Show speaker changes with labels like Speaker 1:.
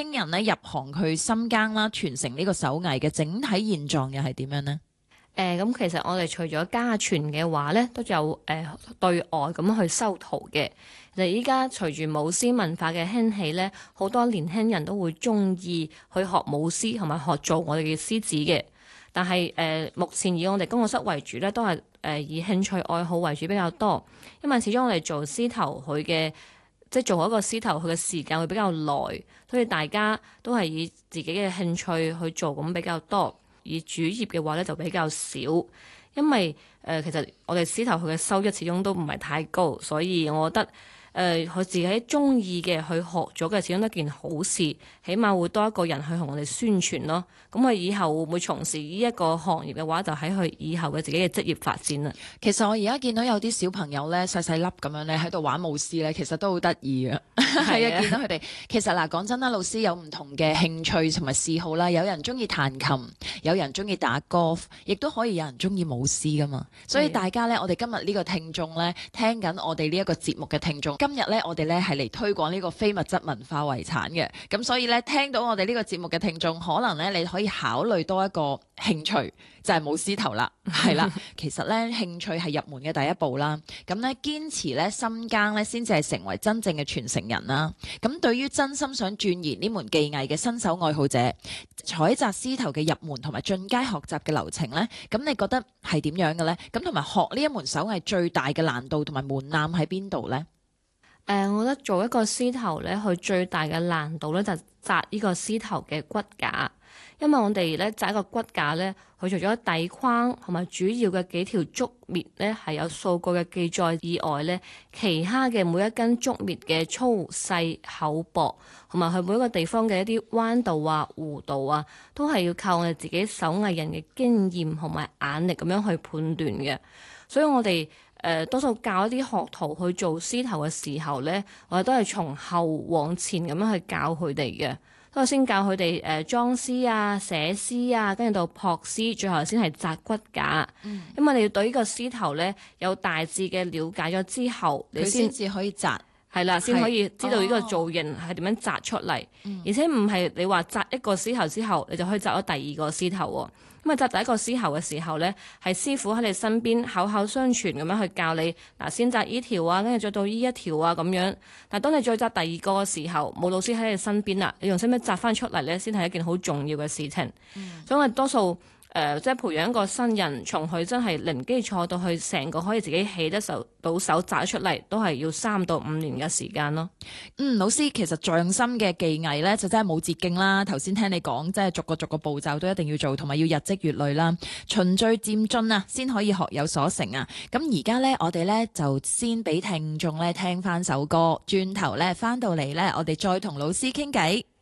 Speaker 1: 輕人咧入行去深耕啦，傳承呢個手藝嘅整體現狀又係點樣呢？
Speaker 2: 咁其實我哋除咗家傳嘅話咧，都有對外咁去收徒嘅。其實依家隨住舞獅文化嘅興起咧，好多年輕人都會中意去學舞獅同埋學做我哋嘅獅子嘅。但係目前以我哋工作室為主咧，都係以興趣愛好為主比較多。因為始終我哋做獅頭，佢嘅即係做好一個獅頭，佢嘅時間會比較耐，所以大家都係以自己嘅興趣去做咁比較多。而主業嘅話咧就比較少，因為其實我哋獅頭佢嘅收益始終都唔係太高，所以我覺得佢自己中意嘅去學咗嘅，始終都係一件好事，起碼會多一個人去同我哋宣傳咯。咁佢以後會唔會從事呢一個行業嘅話，就喺佢以後嘅自己嘅職業發展啦。
Speaker 1: 其實我而家見到有啲小朋友咧細細粒咁樣咧喺度玩舞獅咧，其實都好得意嘅。係啊，見到佢哋其實嗱講真啦，老師有唔同嘅興趣同埋嗜好啦，有人中意彈琴，有人中意打 golf， 亦都可以有人中意舞獅噶嘛。所以大家咧，我哋今日呢個聽眾咧，聽緊我哋呢一個節目嘅聽眾，今日咧我哋咧係嚟推廣呢個非物質文化遺產嘅。咁所以咧，聽到我哋呢個節目嘅聽眾，可能咧你可以考慮多一個興趣，就係舞獅頭啦。係啦，其實咧興趣係入門嘅第一步啦。咁咧堅持咧深耕咧，先至係成為真正嘅傳承人啦。咁對於真心想鑽研呢門技藝嘅新手愛好者，採摘獅頭嘅入門同埋進階學習嘅流程咧，咁你覺得係點樣嘅咧？咁同埋學呢一門手藝最大嘅難度同埋門檻喺邊度咧？
Speaker 2: 我覺得做一個獅頭咧，佢最大嘅難度咧就紮呢個獅頭嘅骨架，因為我哋咧紮一個骨架咧，佢除咗底框同埋主要嘅幾條竹篾咧係有數據嘅記載以外咧，其他嘅每一根竹篾嘅粗細厚薄，同埋佢每一個地方嘅一啲彎度啊、弧度啊，都係要靠我哋自己手藝人嘅經驗同埋眼力咁樣去判斷嘅，所以我哋多數教一啲學徒去做獅頭嘅時候咧，我哋都係從後往前咁樣去教佢哋嘅。都係先教佢哋裝獅啊、寫獅啊，跟住到撲獅，最後先係紮骨架。因為你要對呢個獅頭咧有大致嘅了解咗之後，你先
Speaker 1: 至可以紮。
Speaker 2: 係啦，先可以知道呢個造型係點樣紮出嚟，而且唔係你話紮一個獅頭之後，你就可以紮咗第二個獅頭喎。咁啊，紮第一個獅頭嘅時候咧，係師傅喺你身邊口口相傳咁樣去教你，嗱先紮依條啊，跟住再到依一條啊咁樣。但係當你再紮第二個嘅時候，冇老師喺你身邊啦，你仲識唔識紮翻出嚟咧，先係一件好重要嘅事情。所以我哋多數即係培養一個新人，從佢真係零基礎到去成個可以自己起得到手紮出嚟，都係要3到5年嘅時間咯。
Speaker 1: 老師其實匠心嘅技藝咧，就真係冇捷徑啦。頭先聽你講，即係逐個步驟都一定要做，同埋要日積月累啦，循序漸進啊，先可以學有所成啊。咁而家咧，我哋咧就先俾聽眾咧聽翻首歌，轉頭咧翻到嚟咧，我哋再同老師傾偈。